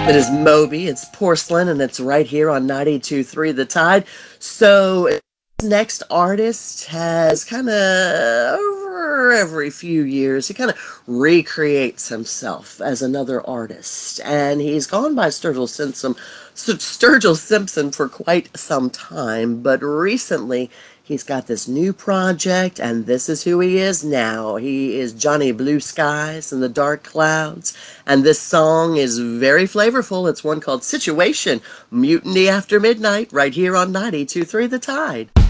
It is Moby, it's Porcelain, and it's right here on 92.3 The Tide. So, this next artist has kind of, over every few years, he kind of recreates himself as another artist. And he's gone by Sturgill Simpson for quite some time, but recently he's got this new project, and this is who he is now. He is Johnny Blue Skies and the Dark Clouds, and this song is very flavorful. It's one called Situation, Mutiny After Midnight, right here on 92.3 The Tide.